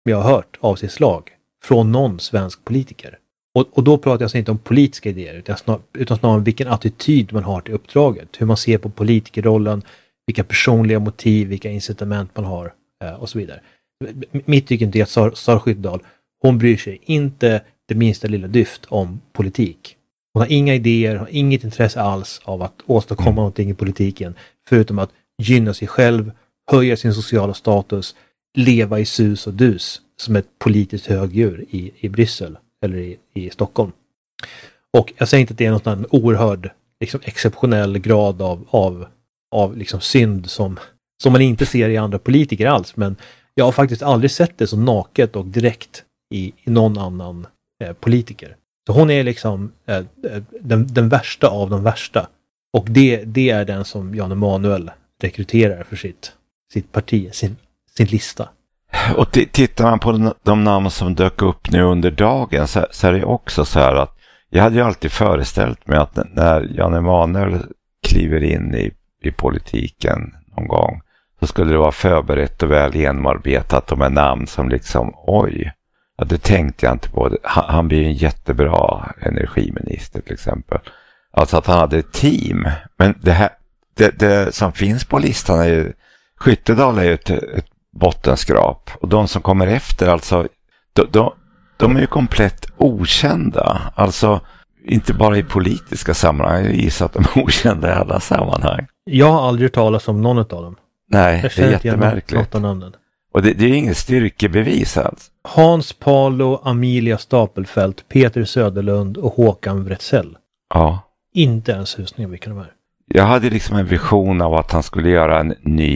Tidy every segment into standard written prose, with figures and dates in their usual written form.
jag har hört av sitt slag från någon svensk politiker. Och då pratar jag alltså inte om politiska idéer utan snarare om vilken attityd man har till uppdraget. Hur man ser på politikerrollen, vilka personliga motiv, vilka incitament man har och så vidare. Mitt tycker är att Sara Skyttedal, hon bryr sig inte det minsta lilla dyft om politik. Hon har inga idéer, har inget intresse alls av att åstadkomma någonting i politiken förutom att gynna sig själv, höja sin sociala status, leva i sus och dus som ett politiskt högdjur i Bryssel eller i Stockholm. Och jag säger inte att det är någon oerhörd liksom, exceptionell grad av liksom, synd som man inte ser i andra politiker alls, men jag har faktiskt aldrig sett det så naket och direkt i någon annan politiker. Så hon är liksom den värsta av de värsta. Och det är den som Jan Emanuel rekryterar för sitt parti, sin lista. Och tittar man på de namn som dök upp nu under dagen så är det också så här att jag hade ju alltid föreställt mig att när Jan Emanuel kliver in i politiken någon gång så skulle det vara förberett och väl genomarbetat och med namn som liksom, oj, ja, det tänkte jag inte på. Han blir en jättebra energiminister till exempel. Alltså att han hade ett team. Men det som finns på listan är ju, Skyttedal är ju ett bottenskrap. Och de som kommer efter, alltså, de är ju komplett okända. Alltså, inte bara i politiska sammanhang. Jag gissar att de är okända i alla sammanhang. Jag har aldrig talat om någon av dem. Nej, det är jättemärkligt. Och det är ju inget styrkebevis alls. Hans Palo, Amelia Stapelfelt, Peter Söderlund och Håkan Wretzel. Ja. Inte ens husning vilka de är. Jag hade liksom en vision av att han skulle göra en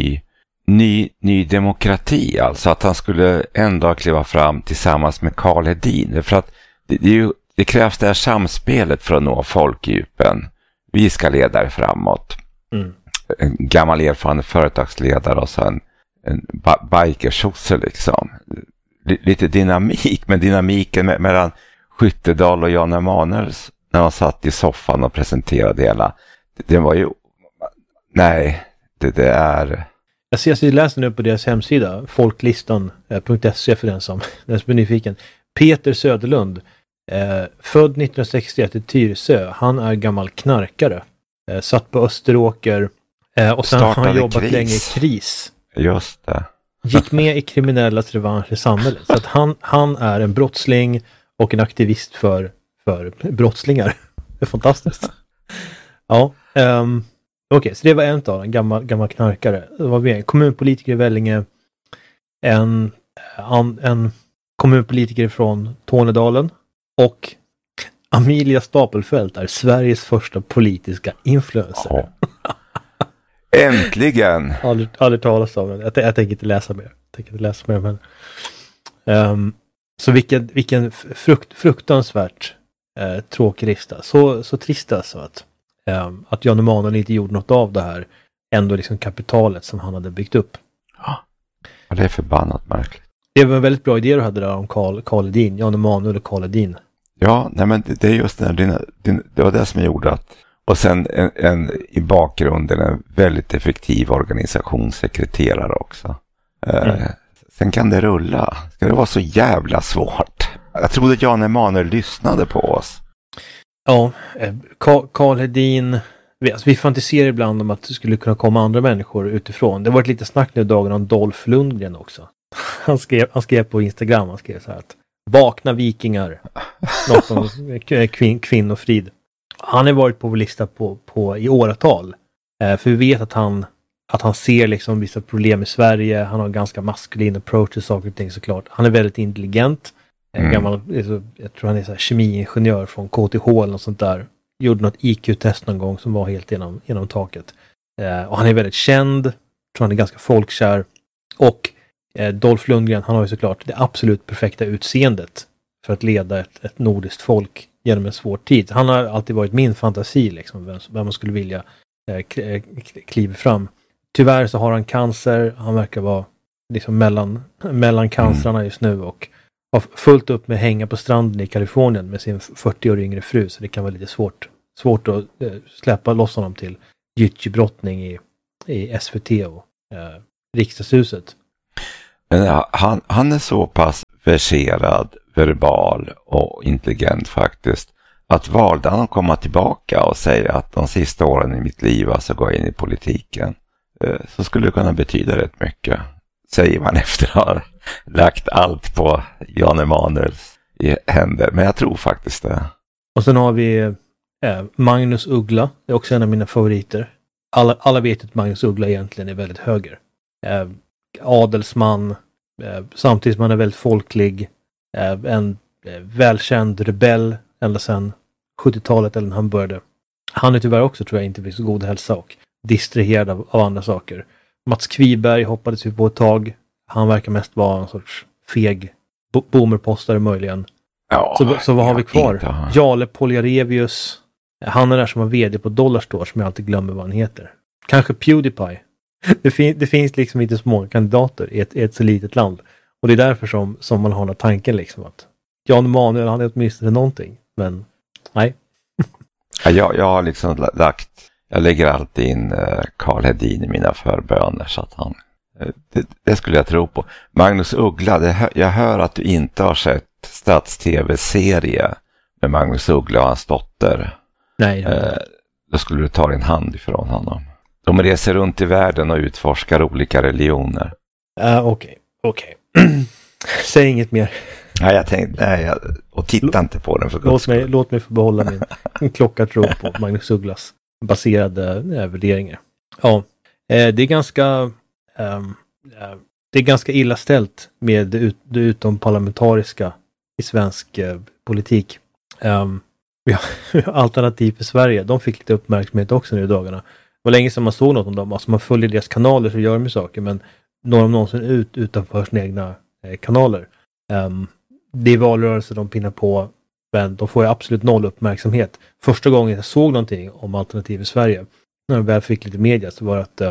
ny demokrati. Alltså att han skulle en dag kliva fram tillsammans med Carl Hedin. För att det krävs det här samspelet för att nå folkdjupen. Vi ska leda det framåt. Mm. En gammal erfaren företagsledare och så en bikersosse liksom. Lite dynamik, men dynamiken mellan Skyttedal och Jan Emanuel när de satt i soffan och presenterade hela. Det var ju... Nej, det är... Jag läser nu på deras hemsida, folklistan.se för den som är nyfiken. Peter Söderlund, född 1961 i Tyresö. Han är gammal knarkare. Satt på Österåker och sen har han jobbat länge i KRIS. Just det. Gick med i kriminellas revansch i samhället. Så att han är en brottsling och en aktivist för brottslingar. Det är fantastiskt. Ja, okej, så det var en av dem, gammal knarkare. Det var vi en kommunpolitiker i Vellinge, en kommunpolitiker från Tornedalen och Amelia Stapelfelt är Sveriges första politiska influencer. Oh. Äntligen! Aldrig talas om det. Jag tänker inte läsa mer. Men, så vilken fruktansvärt tråkig lista. Så trist alltså att Jan Emanuel inte gjorde något av det här ändå liksom kapitalet som han hade byggt upp. Ja, det är förbannat märkligt. Det var en väldigt bra idé du hade där om Carl Hedin, Jan Emanuel och Carl Hedin. Ja, nej men det är just det var det som gjorde att och sen i bakgrunden en väldigt effektiv organisationssekreterare också. Sen kan det rulla. Ska det vara så jävla svårt? Jag trodde att Jan Emanuel lyssnade på oss. Ja, Carl Hedin, vi fantiserar ibland om att det skulle kunna komma andra människor utifrån. Det har varit lite snack nu dagen om Dolph Lundgren också. Han skrev på Instagram, han skrev så här att vakna vikingar, något om kvinnofrid. Han har varit på vår lista på i åratal. För vi vet att han ser liksom vissa problem i Sverige. Han har ganska maskulin approach till saker och ting såklart. Han är väldigt intelligent. Gammal, jag tror han är så här kemiingenjör från KTH eller något sånt där. Gjorde något IQ-test någon gång som var helt genom taket. Och han är väldigt känd. Tror han är ganska folkkär. Och Dolph Lundgren, han har ju såklart det absolut perfekta utseendet för att leda ett nordiskt folk genom en svår tid. Han har alltid varit min fantasi liksom, vem man skulle vilja kliva fram. Tyvärr så har han cancer. Han verkar vara liksom mellan cancerna just nu och har fullt upp med hänga på stranden i Kalifornien med sin 40 år yngre fru, så det kan vara lite svårt att släppa loss honom till gyttjebrottning i SVT och riksdagshuset. Men han är så pass verserad, verbal och intelligent faktiskt, att valde han att komma tillbaka och säga att de sista åren i mitt liv alltså går jag in i politiken, så skulle det kunna betyda rätt mycket. Säger man efter att ha lagt allt på Jan Emanuels händer. Men jag tror faktiskt det. Och sen har vi Magnus Uggla. Det är också en av mina favoriter. Alla vet att Magnus Uggla egentligen är väldigt höger. Adelsman. Samtidigt som han är väldigt folklig. En välkänd rebell ända sedan 70-talet eller när han började. Han är tyvärr också, tror jag, inte vid så god hälsa och distraherad av andra saker. Mats Kviberg hoppades vi på ett tag. Han verkar mest vara en sorts feg boomerpostare möjligen. Ja, så vad har vi kvar? Inte. Jale Poljarevius. Han är där som var vd på Dollarstore, som jag alltid glömmer vad han heter. Kanske Pewdiepie. Det finns liksom inte så många kandidater i ett så litet land. Och det är därför som man har den här tanken liksom att Jan Emanuel, han är åtminstone någonting. Men nej. Jag har liksom jag lägger alltid in Karl Hedin i mina förböner, så att han, det skulle jag tro på. Magnus Uggla, jag hör att du inte har sett Stats-TV-serie med Magnus Uggla och hans dotter. Nej. Då skulle du ta din hand ifrån honom. De reser runt i världen och utforskar olika religioner. Okej. Säg inget mer. Nej, jag tänkte, och titta inte på den för guds skull. Låt mig få behålla min klockartro på Magnus Ugglas baserade värderingar. Ja, det är ganska illa ställt med det utomparlamentariska i svensk politik. Vi har Alternativ för Sverige. De fick lite uppmärksamhet också nu i dagarna. Det var länge sedan man såg något om dem. Alltså man följer deras kanaler så gör de saker, men når de någonsin utanför sina egna kanaler. Det är valrörelser de pinnar på, men de får ju absolut noll uppmärksamhet. Första gången jag såg någonting om Alternativ i Sverige, när de väl fick lite media, så var det att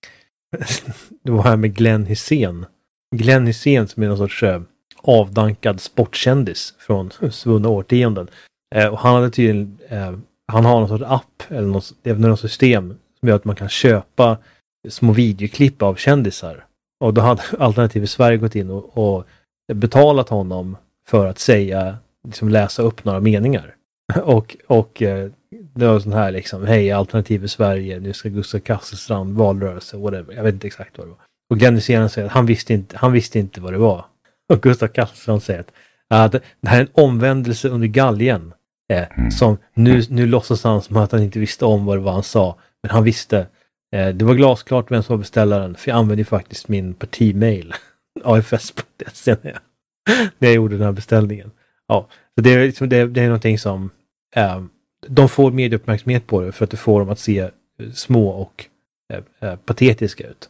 det var här med Glenn Hysén. Glenn Hysén som är någon sorts avdankad sportkändis från svunna årtionden. Och han hade tydligen han har någon sorts app eller något system som gör att man kan köpa små videoklipp av kändisar. Och då hade Alternativ i Sverige gått in och betalat honom för att liksom läsa upp några meningar. Och det var sån här liksom, hej, Alternativ i Sverige, nu ska Gustav Kasselstrand valrörelse, whatever. Jag vet inte exakt vad det var. Och Glenn Hysén säger att han visste inte vad det var. Och Gustav Kasselstrand säger att det här är en omvändelse under galgen. Som nu låtsas han som att han inte visste om vad det var han sa. Men han visste. Det var glasklart vem som var beställaren. För jag använde ju faktiskt min partimail. afs.se när jag gjorde den här beställningen. Ja, så det är någonting som de får medieuppmärksamhet på det för att det får dem att se små och patetiska ut.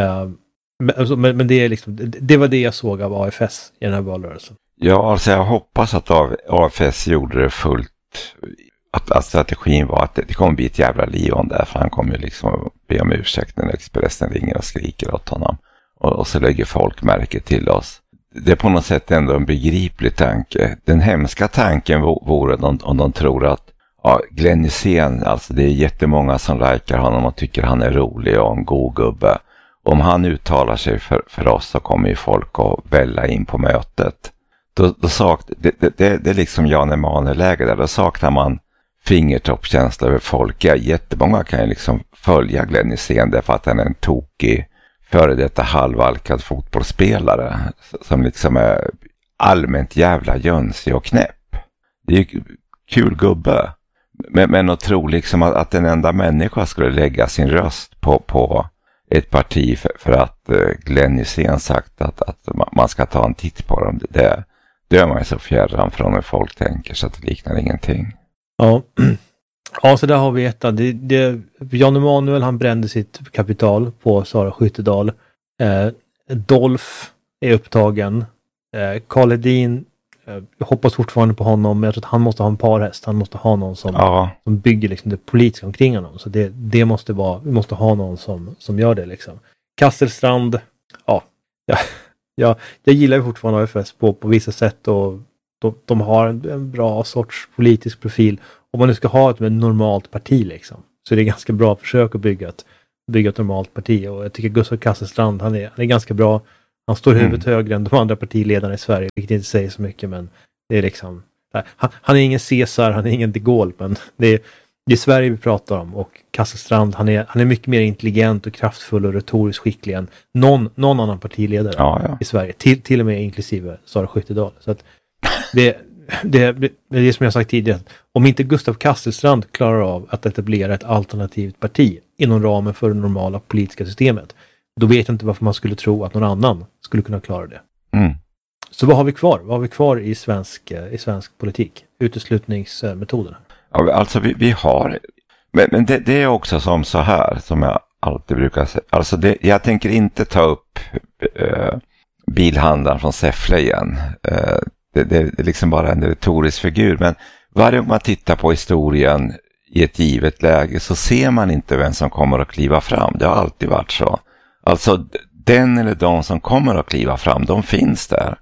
Men det är liksom, det var det jag såg av AFS i den här valrörelsen. Ja, alltså jag hoppas att AFS gjorde det fullt, att strategin var att det kommer bli ett jävla liv om det, för han kommer ju liksom be om ursäkt när Expressen ringer och skriker åt honom. Och så lägger folk märke till oss. Det är på något sätt ändå en begriplig tanke. Den hemska tanken vore om de tror att Glenn Hysén, alltså det är jättemånga som likar honom och tycker han är rolig och en god gubbe. Om han uttalar sig för oss så kommer ju folk att välla in på mötet. Det är liksom Jan Emanuel-läge där. Då saknar man fingertoppkänsla över folk. Jättemånga kan ju liksom följa Glenn Hysén därför att han är en tokig före detta halvalkad fotbollsspelare som liksom är allmänt jävla jönsig och knäpp. Det är ju kul gubbe. Men att tro liksom att en enda människa skulle lägga sin röst på ett parti för att Glenn Hysén sagt att man ska ta en titt på dem. Det är man ju så fjärran från hur folk tänker så att det liknar ingenting. Ja, så där har vi ett. Jan Emanuel, han brände sitt kapital på Sara Skyttedal. Dolph är upptagen. Karl Hedin, jag hoppas fortfarande på honom. Men jag tror att han måste ha en parhäst. Han måste ha någon som bygger liksom det politiska omkring honom. Så det måste vara, vi måste ha någon som gör det liksom. Kasselstrand, jag gillar ju fortfarande AFS på vissa sätt, och de har en bra sorts politisk profil. Om man nu ska ha ett normalt parti liksom, så är det ganska bra försök att bygga ett normalt parti. Och jag tycker Gustav Kasselstrand, han är ganska bra. Han står huvudet högre än de andra partiledarna i Sverige, vilket inte säger så mycket, men det är liksom... Han är ingen Caesar, han är ingen de Gaulle, men det är Sverige vi pratar om, och Kasselstrand, han är mycket mer intelligent och kraftfull och retoriskt skicklig än någon annan partiledare i Sverige, till och med inklusive Sara Skyttedal. Så att det är som jag sagt tidigare, om inte Gustav Kasselstrand klarar av att etablera ett alternativt parti inom ramen för det normala politiska systemet, då vet jag inte varför man skulle tro att någon annan skulle kunna klara det. Så vad har vi kvar? Vad har vi kvar i svensk politik? Uteslutningsmetoderna. Ja, alltså vi har... Men det är också som så här, som jag alltid brukar säga. Alltså jag tänker inte ta upp bilhandlaren från Säffle igen. Det är liksom bara en retorisk figur. Men varje gång man tittar på historien i ett givet läge så ser man inte vem som kommer att kliva fram. Det har alltid varit så. Alltså den eller de som kommer att kliva fram, de finns där.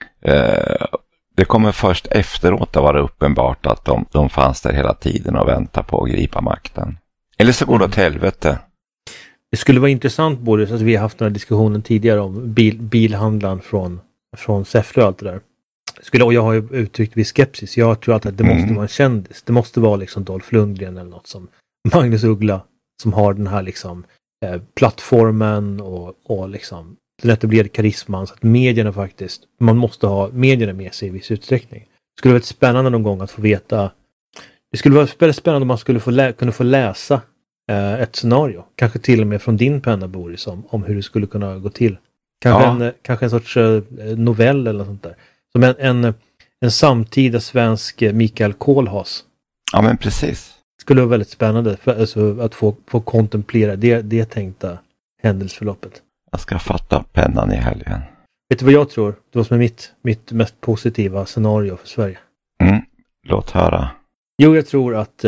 Det kommer först efteråt att vara uppenbart att de fanns där hela tiden och väntar på att gripa makten. Eller så går det åt helvete. Det skulle vara intressant, både att vi har haft den här diskussionen tidigare om bilhandlaren från Säffle och allt det där. Och jag har ju uttryckt viss skepsis. Jag tror att det måste vara en kändis. Det måste vara liksom Dolph Lundgren eller något, som Magnus Uggla, som har den här liksom plattformen och liksom den etablerade karisman, så att medierna faktiskt, man måste ha medierna med sig i viss utsträckning. Det skulle vara spännande någon gång att få veta. Det skulle vara spännande om man skulle kunna få läsa ett scenario, kanske till och med från din penna, Boris, om hur det skulle kunna gå till. Kanske en sorts novell eller något sånt där. Som en samtida svensk Mikael Kohlhaas. Ja, men precis. Det skulle vara väldigt spännande att få kontemplera det tänkta händelseförloppet. Jag ska fatta pennan i helgen. Vet du vad jag tror? Det var som är mitt mest positiva scenario för Sverige. Låt höra. Jo, jag tror att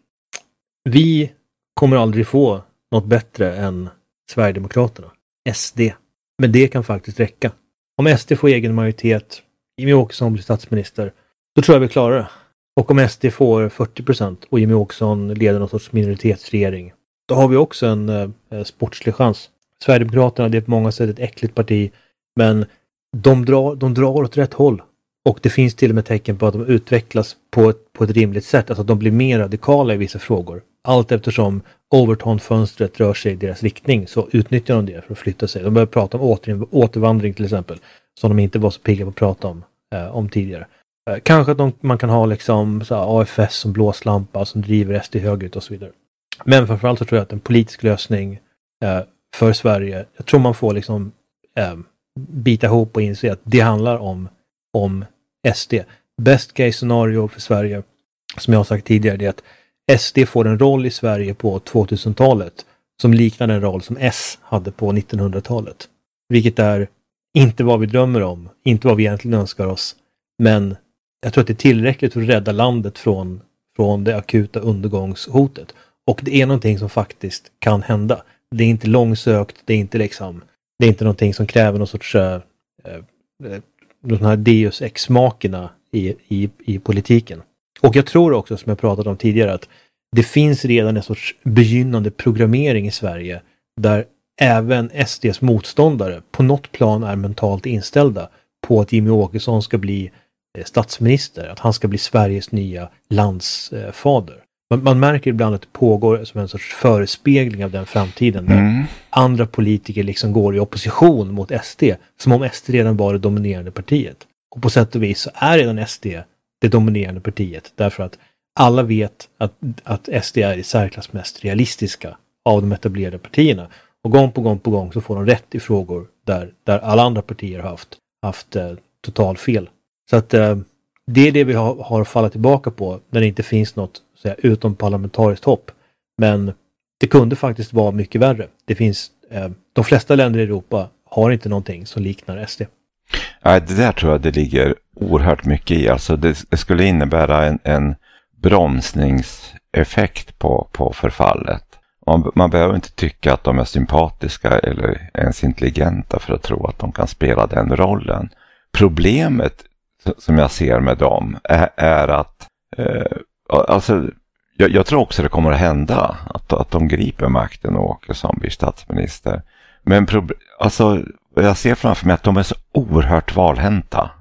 vi kommer aldrig få något bättre än Sverigedemokraterna. SD. Men det kan faktiskt räcka. Om SD får egen majoritet, Jimmie Åkesson blir statsminister, då tror jag vi klarar det. Och om SD får 40% och Jimmie Åkesson leder någon sorts minoritetsregering, då har vi också en sportslig chans. Sverigedemokraterna, det är på många sätt ett äckligt parti, men de drar åt rätt håll. Och det finns till och med tecken på att de utvecklas på ett rimligt sätt. Alltså att de blir mer radikala i vissa frågor. Allt eftersom Overton-fönstret rör sig i deras riktning, så utnyttjar de det för att flytta sig. De börjar prata om återvandring till exempel, som de inte var så pigga på att prata om tidigare. Kanske att man kan ha liksom så här AFS som blåslampa som driver SD högerut och så vidare. Men framförallt så tror jag att en politisk lösning för Sverige, jag tror man får liksom bita ihop och inse att det handlar om SD. Best case scenario för Sverige, som jag har sagt tidigare, det är att SD får en roll i Sverige på 2000-talet som liknar den roll som S hade på 1900-talet. Vilket är inte vad vi drömmer om, inte vad vi egentligen önskar oss, men jag tror att det är tillräckligt för att rädda landet från det akuta undergångshotet. Och det är någonting som faktiskt kan hända. Det är inte långsökt, det är inte någonting som kräver någon sorts de här Deus ex-makerna i politiken. Och jag tror också, som jag pratat om tidigare, att det finns redan en sorts begynnande programmering i Sverige där även SDs motståndare på något plan är mentalt inställda på att Jimmie Åkesson ska bli statsminister, att han ska bli Sveriges nya landsfader. Man märker ibland att det pågår som en sorts förespegling av den framtiden där andra politiker liksom går i opposition mot SD, som om SD redan var det dominerande partiet. Och på sätt och vis så är redan SD det dominerande partiet, därför att alla vet att SD är i särklass mest realistiska av de etablerade partierna. Och gång på gång så får de rätt i frågor där alla andra partier har haft total fel. Så att det är det vi har fallit tillbaka på när det inte finns något så här, utom parlamentariskt hopp. Men det kunde faktiskt vara mycket värre. Det finns, de flesta länder i Europa har inte någonting som liknar SD. Ja, det där tror jag det ligger oerhört mycket i. Alltså det skulle innebära en bromsningseffekt på förfallet. Man behöver inte tycka att de är sympatiska eller ens intelligenta för att tro att de kan spela den rollen. Problemet som jag ser med dem är att alltså, jag tror också det kommer att hända att de griper makten och Åkesson blir statsminister. Men alltså, jag ser framför mig att de är så oerhört valhänta.